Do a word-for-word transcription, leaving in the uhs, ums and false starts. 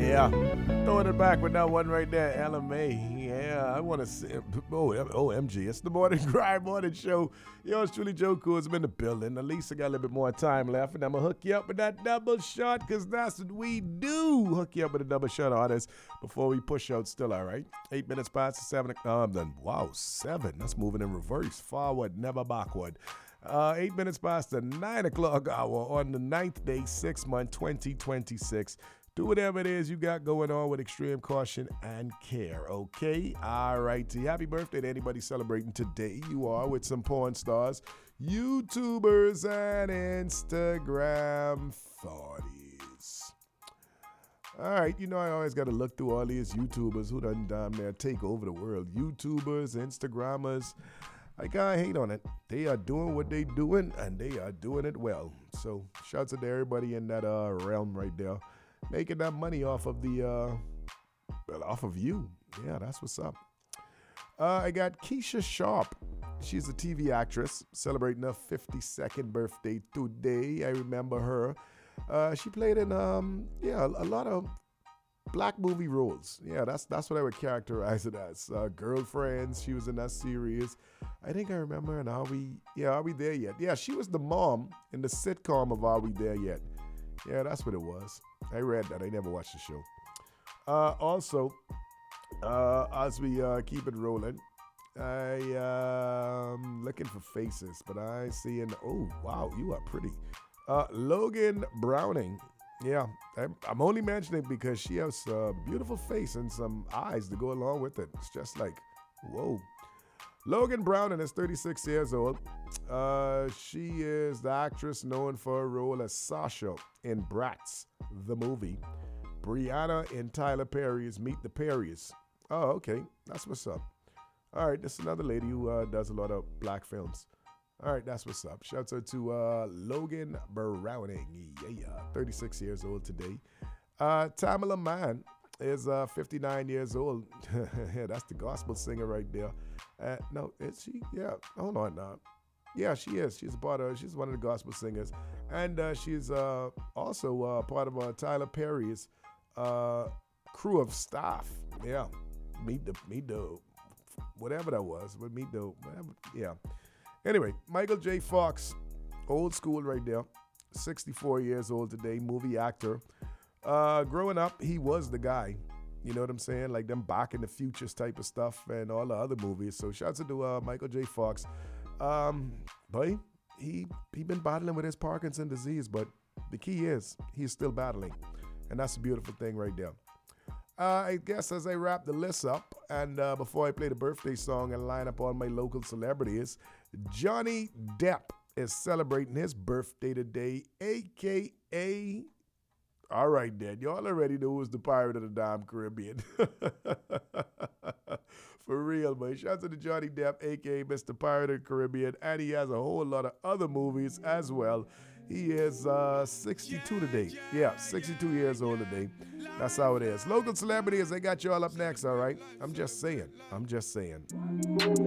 Yeah. Throwing it back with that one right there, L M A. Yeah, I want to see. Oh, O M G. It's the Morning Grind Morning Show. Yo, it's truly Joe Cool. I'm in the building. At least I got a little bit more time left, and I'm going to hook you up with that double shot because that's what we do. Hook you up with a double shot artist before we push out still, all right? Eight minutes past the seven. Oh, I'm done. Wow, seven. That's moving in reverse. Forward, never backward. Uh, eight minutes past the nine o'clock hour on the ninth day, sixth month, twenty twenty-six. Do whatever it is you got going on with extreme caution and care, okay? All righty. Happy birthday to anybody celebrating today. You are with some porn stars, YouTubers, and Instagram thotties. All right, you know I always got to look through all these YouTubers who done damn near take over the world. YouTubers, Instagrammers. I can't hate on it. They are doing what they doing, and they are doing it well. So shouts out to everybody in that uh, realm right there. Making that money off of the, uh, well, off of you. Yeah, that's what's up. Uh, I got Keisha Sharp. She's a T V actress celebrating her fifty-second birthday today. I remember her. Uh, she played in, um, yeah, a, a lot of black movie roles. Yeah, that's that's what I would characterize it as. Uh, Girlfriends, she was in that series. I think I remember, and Are We, yeah, Are We There Yet? Yeah, she was the mom in the sitcom of Are We There Yet? Yeah, that's what it was. I read that. I never watched the show. Uh, also, uh, as we uh, keep it rolling, I um looking for faces, but I see an oh wow, you are pretty. Uh, Logan Browning. Yeah, I'm, I'm only mentioning it because she has a beautiful face and some eyes to go along with it. It's just like whoa. Logan Browning is thirty-six years old. Uh, she is the actress known for her role as Sasha in Bratz, the movie. Brianna in Tyler Perry's Meet the Perrys. Oh, okay. That's what's up. All right, this is another lady who uh, does a lot of black films. All right, that's what's up. Shouts out to uh, Logan Browning. Yeah, thirty-six years old today. Uh, Tamala Mann is uh, fifty-nine years old. Yeah, that's the gospel singer right there. Uh, no, is she? Yeah, hold on now. Yeah, she is. She's a part of. She's one of the gospel singers, and uh, she's uh, also uh, part of uh, Tyler Perry's uh, crew of staff. Yeah, meet the meet the whatever that was. But meet the whatever. Yeah. Anyway, Michael J. Fox, old school right there. sixty-four years old today. Movie actor. Uh, growing up, he was the guy. You know what I'm saying? Like them Back in the Futures type of stuff and all the other movies. So shouts out to uh, Michael J. Fox. Um, boy, he he been battling with his Parkinson's disease, but the key is he's still battling. And that's a beautiful thing right there. Uh, I guess as I wrap the list up, and uh, before I play the birthday song and line up all my local celebrities, Johnny Depp is celebrating his birthday today, a k a all right, then. Y'all already know who's the pirate of the damn Caribbean. For real, man. Shouts out to Johnny Depp, a k a. Mister Pirate of the Caribbean. And he has a whole lot of other movies as well. He is uh, sixty-two today. Yeah, sixty-two years old today. That's how it is. Local celebrities, they got y'all up next, all right? I'm just saying. I'm just saying.